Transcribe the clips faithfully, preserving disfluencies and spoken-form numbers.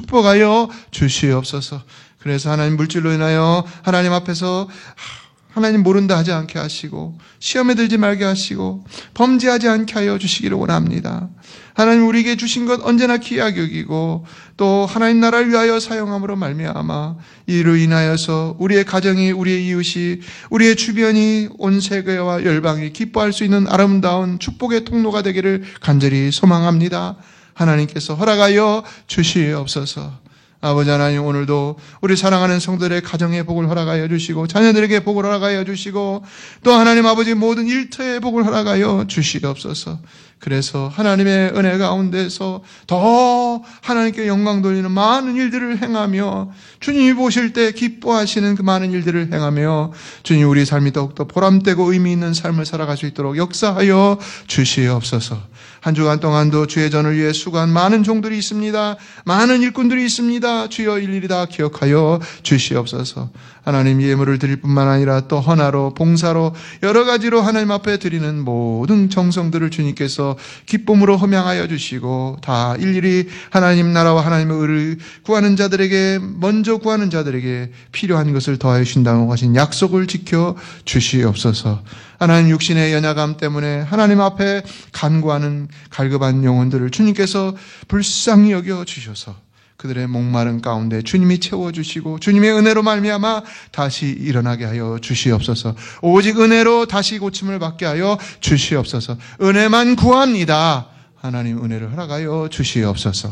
축복하여 주시옵소서. 그래서 하나님 물질로 인하여 하나님 앞에서 하나님 모른다 하지 않게 하시고 시험에 들지 말게 하시고 범죄하지 않게 하여 주시기를 원합니다. 하나님 우리에게 주신 것 언제나 귀하게 여기고 또 하나님 나라를 위하여 사용함으로 말미암아 이로 인하여서 우리의 가정이, 우리의 이웃이, 우리의 주변이, 온 세계와 열방이 기뻐할 수 있는 아름다운 축복의 통로가 되기를 간절히 소망합니다. 하나님께서 허락하여 주시옵소서. 아버지 하나님, 오늘도 우리 사랑하는 성도들의 가정의 복을 허락하여 주시고 자녀들에게 복을 허락하여 주시고 또 하나님 아버지 모든 일터에 복을 허락하여 주시옵소서. 그래서 하나님의 은혜 가운데서 더 하나님께 영광 돌리는 많은 일들을 행하며 주님이 보실 때 기뻐하시는 그 많은 일들을 행하며 주님 우리 삶이 더욱더 보람되고 의미 있는 삶을 살아갈 수 있도록 역사하여 주시옵소서. 한 주간 동안도 주의 전을 위해 수고한 많은 종들이 있습니다. 많은 일꾼들이 있습니다. 주여 일일이 다 기억하여 주시옵소서. 하나님 예물을 드릴 뿐만 아니라 또 헌화로, 봉사로 여러 가지로 하나님 앞에 드리는 모든 정성들을 주님께서 기쁨으로 흠양하여 주시고 다 일일이 하나님 나라와 하나님의 의를 구하는 자들에게, 먼저 구하는 자들에게 필요한 것을 더하여 주신다고 하신 약속을 지켜 주시옵소서. 하나님 육신의 연약함 때문에 하나님 앞에 간구하는 갈급한 영혼들을 주님께서 불쌍히 여겨 주셔서 그들의 목마른 가운데 주님이 채워주시고 주님의 은혜로 말미암아 다시 일어나게 하여 주시옵소서. 오직 은혜로 다시 고침을 받게 하여 주시옵소서. 은혜만 구합니다. 하나님 은혜를 허락하여 주시옵소서.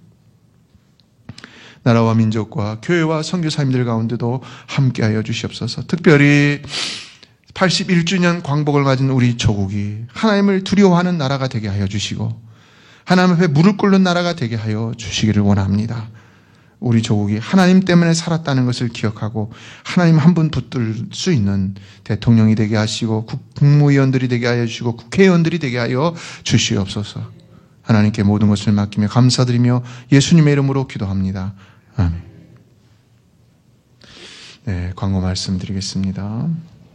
나라와 민족과 교회와 선교사님들 가운데도 함께하여 주시옵소서. 특별히 팔십일 주년 광복을 맞은 우리 조국이 하나님을 두려워하는 나라가 되게 하여 주시고 하나님 앞에 무릎 꿇는 나라가 되게 하여 주시기를 원합니다. 우리 조국이 하나님 때문에 살았다는 것을 기억하고 하나님 한 분 붙들 수 있는 대통령이 되게 하시고 국무위원들이 되게 하여 주시고 국회의원들이 되게 하여 주시옵소서. 하나님께 모든 것을 맡기며 감사드리며 예수님의 이름으로 기도합니다. 아멘. 네, 광고 말씀드리겠습니다.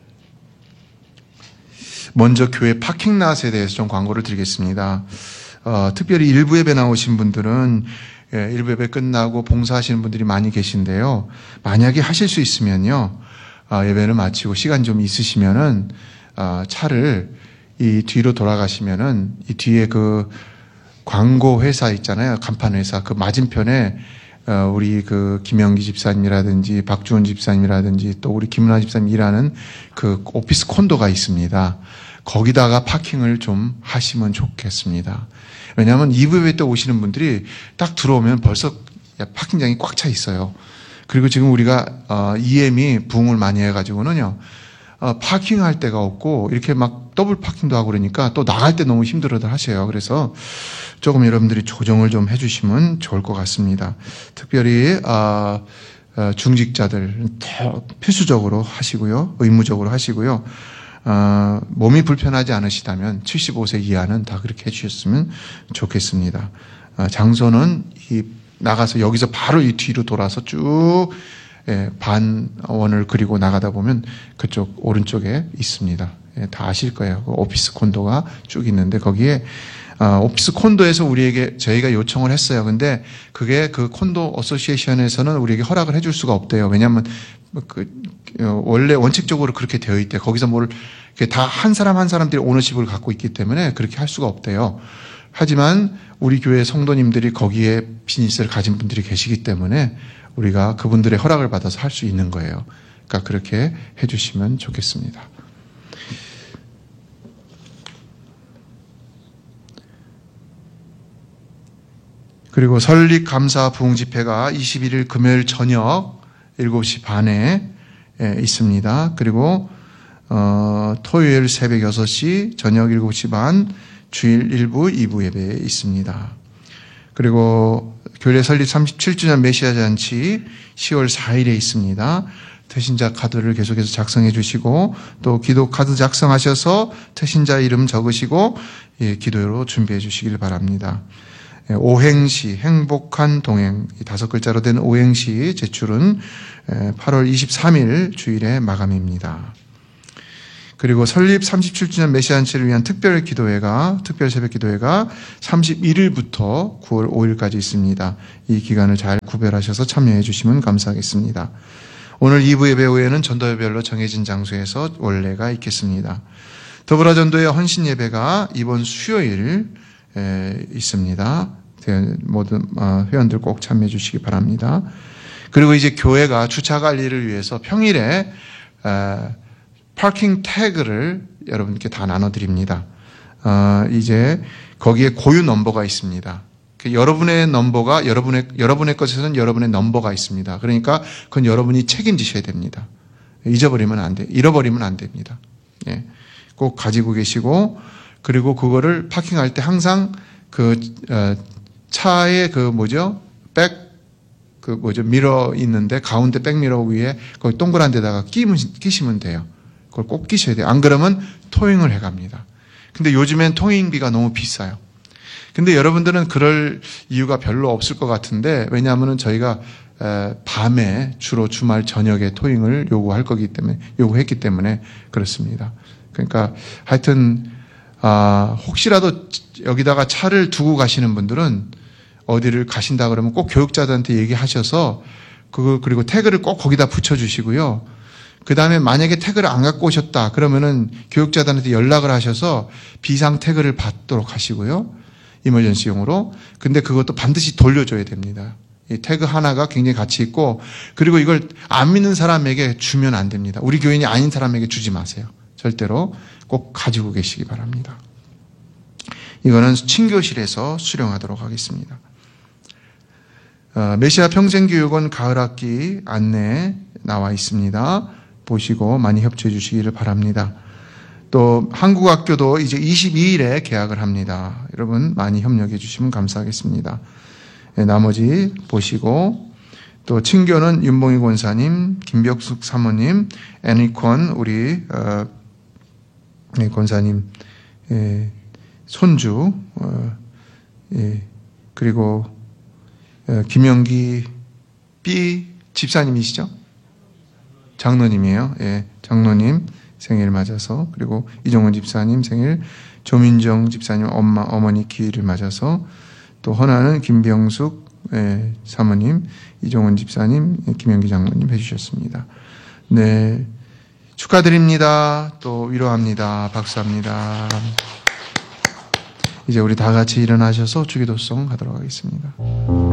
먼저 교회 파킹랏에 대해서 좀 광고를 드리겠습니다. 어, 특별히 일부 예배 나오신 분들은 예, 일부 예배 끝나고 봉사하시는 분들이 많이 계신데요. 만약에 하실 수 있으면요, 어, 예배를 마치고 시간 좀 있으시면은 어, 차를 이 뒤로 돌아가시면은 이 뒤에 그 광고 회사 있잖아요, 간판 회사 그 맞은편에 어, 우리 그 김영기 집사님이라든지 박주원 집사님이라든지 또 우리 김은하 집사님 일하는 그 오피스 콘도가 있습니다. 거기다가 파킹을 좀 하시면 좋겠습니다. 왜냐하면 이 부 예배 때 오시는 분들이 딱 들어오면 벌써 파킹장이 꽉 차 있어요. 그리고 지금 우리가 어, 이엠이 부흥을 많이 해가지고는요, 어, 파킹할 데가 없고 이렇게 막 더블 파킹도 하고 그러니까 또 나갈 때 너무 힘들어들 하세요. 그래서 조금 여러분들이 조정을 좀 해주시면 좋을 것 같습니다. 특별히 어, 어, 중직자들 더 필수적으로 하시고요, 의무적으로 하시고요. 어, 몸이 불편하지 않으시다면 칠십오 세 이하는 다 그렇게 해주셨으면 좋겠습니다. 어, 장소는 이 나가서 여기서 바로 이 뒤로 돌아서 쭉 예, 반원을 그리고 나가다 보면 그쪽 오른쪽에 있습니다. 예, 다 아실 거예요. 그 오피스 콘도가 쭉 있는데 거기에 어, 오피스 콘도에서 우리에게 저희가 요청을 했어요. 근데 그게 그 콘도 어소시에이션에서는 우리에게 허락을 해줄 수가 없대요. 왜냐하면 그 어, 원래 원칙적으로 그렇게 되어 있대. 거기서 뭘 다 한 사람 한 사람들이 오너십을 갖고 있기 때문에 그렇게 할 수가 없대요. 하지만 우리 교회 성도님들이 거기에 비즈니스를 가진 분들이 계시기 때문에 우리가 그분들의 허락을 받아서 할 수 있는 거예요. 그러니까 그렇게 해주시면 좋겠습니다. 그리고 설립 감사 부흥 집회가 이십일 일 금요일 저녁 일곱 시 반에 있습니다. 그리고 어, 토요일 새벽 여섯 시, 저녁 일곱 시 반, 주일 일 부, 이 부 예배에 있습니다. 그리고 교회 설립 삼십칠 주년 메시아 잔치 시월 사 일에 있습니다. 태신자 카드를 계속해서 작성해 주시고 또 기도 카드 작성하셔서 태신자 이름 적으시고 예, 기도로 준비해 주시길 바랍니다. 오행시, 행복한 동행, 다섯 글자로 된 오행시 제출은 팔월 이십삼 일 주일에 마감입니다. 그리고 설립 삼십칠 주년 메시안치를 위한 특별 기도회가, 특별 새벽 기도회가 삼십일 일부터 구월 오 일까지 있습니다. 이 기간을 잘 구별하셔서 참여해 주시면 감사하겠습니다. 오늘 이 부 예배 후에는 전도회별로 정해진 장소에서 원래가 있겠습니다. 더불어 전도회 헌신 예배가 이번 수요일 있습니다. 모든 회원들 꼭 참여해 주시기 바랍니다. 그리고 이제 교회가 주차 관리를 위해서 평일에 파킹 태그를 여러분께 다 나눠드립니다. 이제 거기에 고유 넘버가 있습니다. 여러분의 넘버가 여러분의 여러분의 것에서는 여러분의 넘버가 있습니다. 그러니까 그건 여러분이 책임지셔야 됩니다. 잊어버리면 안 돼, 잃어버리면 안 됩니다. 예. 꼭 가지고 계시고, 그리고 그거를 파킹할 때 항상 그 어, 차에 그 뭐죠? 백, 그 뭐죠? 미러 있는데 가운데 백미러 위에 거기 동그란 데다가 끼면, 끼시면 돼요. 그걸 꼭 끼셔야 돼요. 안 그러면 토잉을 해갑니다. 근데 요즘엔 토잉비가 너무 비싸요. 근데 여러분들은 그럴 이유가 별로 없을 것 같은데, 왜냐하면 저희가 밤에 주로 주말 저녁에 토잉을 요구할 거기 때문에, 요구했기 때문에 그렇습니다. 그러니까 하여튼 아, 혹시라도 여기다가 차를 두고 가시는 분들은 어디를 가신다 그러면 꼭 교육자들한테 얘기하셔서 그거, 그리고 태그를 꼭 거기다 붙여주시고요. 그 다음에 만약에 태그를 안 갖고 오셨다 그러면은 교육자들한테 연락을 하셔서 비상 태그를 받도록 하시고요. 이머전시용으로. 근데 그것도 반드시 돌려줘야 됩니다. 이 태그 하나가 굉장히 가치 있고, 그리고 이걸 안 믿는 사람에게 주면 안 됩니다. 우리 교인이 아닌 사람에게 주지 마세요. 절대로 꼭 가지고 계시기 바랍니다. 이거는 친교실에서 수령하도록 하겠습니다. 어, 메시아 평생교육원 가을학기 안내 나와 있습니다. 보시고 많이 협조해 주시기를 바랍니다. 또 한국학교도 이제 이십이 일에 개학을 합니다. 여러분 많이 협력해 주시면 감사하겠습니다. 네, 나머지 보시고, 또 친교는 윤봉희 권사님, 김벽숙 사모님, 애니콘 우리 어, 네, 권사님 예, 손주 어, 예, 그리고 어, 김영기 B 집사님이시죠? 장로님이에요. 예, 장로님 생일 맞아서, 그리고 이종원 집사님 생일, 조민정 집사님 엄마 어머니 기일을 맞아서, 또 헌하는 김병숙 예, 사모님, 이종원 집사님, 김영기 장로님 해주셨습니다. 네, 축하드립니다. 또 위로합니다. 박수합니다. 이제 우리 다 같이 일어나셔서 주기도송 하도록 하겠습니다.